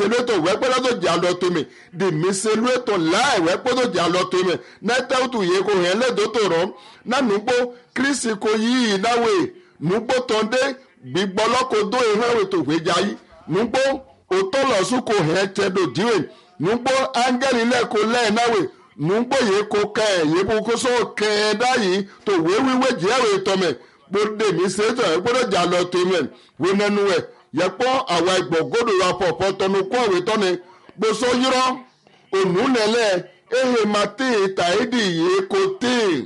miselueto wekpedo jalotome de miselueto lai wekpedo jalotome na teutu ye ko hele dotoro na nugbo Kristi ko yi nawe nugbo tonde gbigbolo do ehawe to gbejayi nugbo otolosu ko he tedo diwe nugbo angeli le ko le nawe nugbo ye ko ke ye bu ko so ke dayi to wewiwe jewe tome gbode miselueto wekpedo jalotome wenenuwe yẹpọ àwa ìgbọ̀gódò wa pọ̀pọ̀ tọnu kó òwe tọ́ni gbèsò yírọ́ ònúnẹ̀lẹ̀ ehe mate tàídì yìí kò tè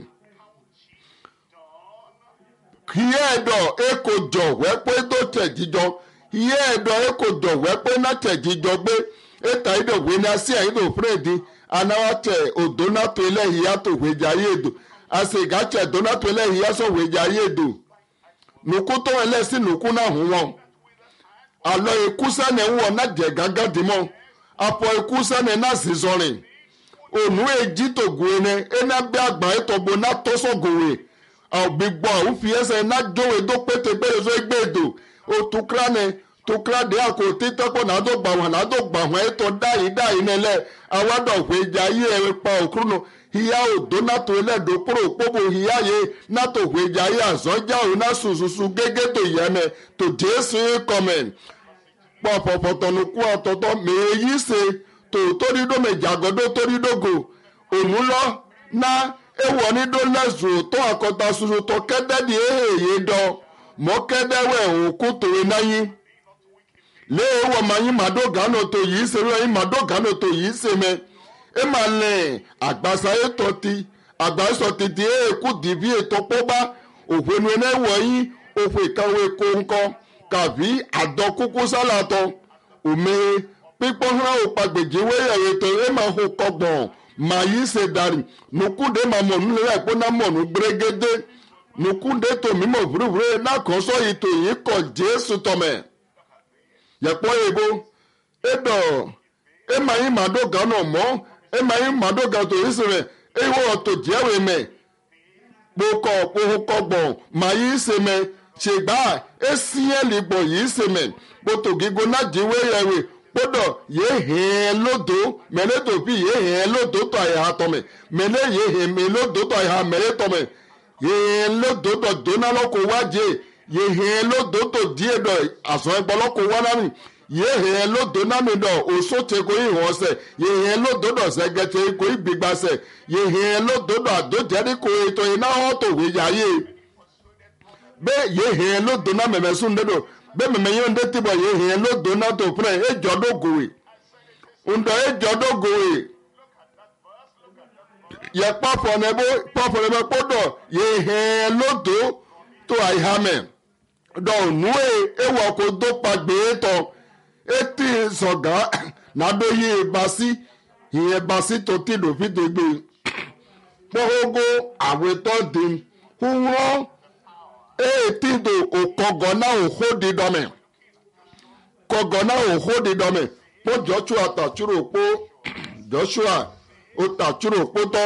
hiye ẹ̀dọ̀ èkó jọ wẹ́pẹ́ tó tẹ̀ jíjọ hiye ẹ̀dọ̀ èkó jọ wẹ́pẹ́ náà tẹ̀ jíjọ gbé ètàídì òwe ní así àyíndò fúrẹ́ẹ̀dì anáwàtẹ̀ òdónàtò ẹlẹ́hìíyá tó wéjà ayé èdò àṣegàtẹ̀ òdónàtò ẹlẹ́hìíyá sọ wéjà ayé èdò nùkú tó ẹlẹ́sìn nùkú náà hùn wọn. Alo ekusane wo na je gaga dimo apo ekusane na sizorin onu eji to guene ena bi agba etobo na toso gowe gbigbo o fi ese na jowe do pete bere so egbedo o tukra de akoti topo na do gba wọn na do gba wọn eto dai nele awado gbeja ye pa okruno hiya odo na to ele do pro pobo hiya ye na to gbeja ye azoja o na sususu gege to yene to Jesu comment pọ̀pọ̀pọ̀ tọ̀nù kú ọ̀tọ̀tọ̀ mèéyí ṣe tòótọ́ dídó mẹ̀jàgọ́dọ́ tó dídógò òmùlọ́ ná ewọ̀ nídó lẹ́sùn tó àkọ́ta ṣoṣo tó kẹ́dẹ́dì èhèyé dọ́ mọ́ kẹ́dẹ́wẹ̀ òkú tòwe náyí léèwọ̀ mayín màdógánà tó yìí ṣe lọ́yìn màdógánà tó yìí ṣe mẹ́ ẹ máa lẹ̀ àgbàṣà ètò ti àgbàṣọ tètè èkú dìbí ètò pọ́bá òfin ẹ̀wọ̀ yín òfin ìkàwé kóńkọ́ kàbí àdọ́kúkú sálàtọ̀ òmè pípọ́n hàn ó pàgbèjì wéyàwó tó ẹ máa hó kọgbọ̀n màá yí ṣe dàrí nùkúndé máa mọ̀ nínú ẹ̀ pé náà mọ̀ nù gbèrègédé nùkúndé tó mímọ̀ fúrúfúrú náà kàn sọ ètò yìí kọ̀ Jésù tọ̀mẹ̀ yẹ̀pọ̀ èbó ẹ̀dọ̀ ẹ máa yín màdóga náà mọ́ ẹ máa yín màdóga tó yìí sèrè ẹ wọ́n tó jẹ́wé mẹ́ kpokọ̀ kpóhó kọgbọ̀n màá yí ṣe mẹ́ ṣègbà esieli gbọ yìí sèmẹ kpọtò gígo náà jíwé yẹwé kpọdọ yé hẹn lódò mẹlẹ tó fi yé hẹn lódò tó àyà tọmẹ mẹlẹ yé hẹn lódò tó àyà mẹlẹ tọmẹ yé hẹn lódò tó dóná lọkọ wájé yé hẹn lódò tó díẹ dọ àsọ ẹgbọ lọkọ wánàmì yé hẹn lódò námi dọ òsòtè kò yí hàn sẹ yé hẹn lódò dọ sẹgẹtẹ kò yí gbígbà sẹ yé hẹn lódò dọ àdójẹrí kò ètò iná hàn wéjà yé bẹ́ẹ̀ yé hẹ́n ló dona mẹ̀mẹ́ sún dédò bẹ́ẹ̀ mẹ̀mẹ́ yóò dé tìbọ̀ yé hẹ́n ló dona tó fúnẹ̀ ẹjọ́ dógòwè ǹdọ̀ ẹjọ́ dógòwè yẹ pọ́fọ̀nẹ́bẹ́ kpọ́dọ̀ yé hẹ́n ló dó tó àyàmẹ̀ dọ̀ nùwé ewọ̀ kó dó pàgbé tọ̀ etí sọ̀gá nàdó yé basi ìyẹn basi tó ti dò fi tó gbé kpọ́hógó àwẹ̀tọ́ dín húwọ́ tido okọgọna òhódìdọmẹ kọgọna òhódìdọmẹ kpọ Joshua tàchúrò kpọ Joshua òtàchúrò kpọtọ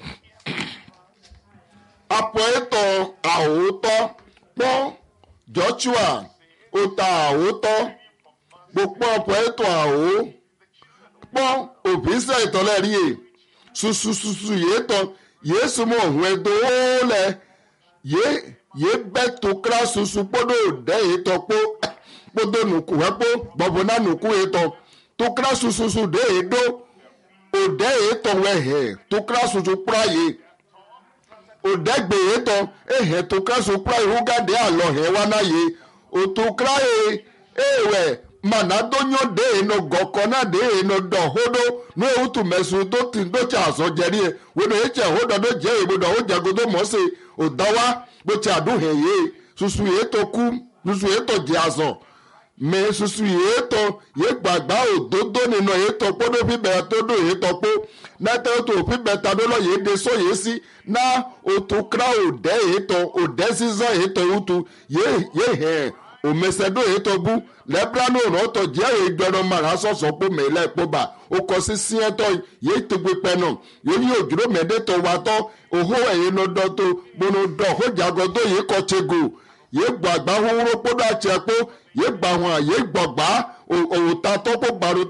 apọ ètò àwòtọ kpọ Joshua òtà àwòtọ gbogbo apọ ètò àwò kpọ òbísẹ ìtọlẹrí yẹ susususu yẹ tọ yéésù mọ òhun ẹdọ wọlẹ yé bẹ́ tó kíra susu kpọ́dọ̀ dẹ́ yìí tọ́ kpọ́dọ̀ nùkú wẹ́ kpọ́ bọ̀bọ̀ náà nùkú yìí tọ́ tó kíra susu dẹ́ yìí dó òdẹ́ yìí tọ́ wẹ́ hẹ̀ tó kíra susu kúrá yìí òdẹ́ gbé yìí tọ́ ehẹ̀ tó kíra susu kúrá yìí wúgàdé àlọ́ hẹ̀ wá náà yìí òtò kíra yìí ewẹ̀ màná dónyó dẹ́ yìí nọ gọ̀kọ́ náà dẹ́ yìí nọ dọ̀ hódó ní ewútu mẹ́sùn tó ti dó tsi àzọ jẹ́rí yẹ wọ́n yìí tsi hódó dó jẹ́ yìí gbọdọ̀ ó jagodo mọ́sẹ̀ òdáwà bó ti àdúhẹ̀ yé susu yé tó kú susu yé tó di àzọ mẹ susu yé tó yé gbàgbá òdòdó nínú yé tó kpó dó fíbẹ̀ tó dó yé tó kpó n'ẹtẹ tó fíbẹ̀ ta dó lọ yé de sọ yé si ná òtò kíra òdẹ́ yé tó òdẹ́ sísọ yé tó wútu yé hẹ̀ òmẹsẹ̀dó yé tó bú lẹ́bránù ọ̀nà tó jẹ́ yé gbẹ̀rọ mara sọ̀sọ̀ kpó mẹ́lẹ̀ kpó bá o kọ sí síẹ́tọ̀ yé tegbe pẹ́nù yé yí òdúró mẹ́dẹ́ tó wà tọ́ òhó ẹ̀yẹ nọ dọ́ tó gbónú dọ́ ó jàgọ́dọ́ yé kọ́ tsego yé gbàgbá hóhóró kpó dọ́ àtsẹ̀ kpó yé gbà wọn yé gbọ̀gbá òwòtá tọ́ kó gbàrú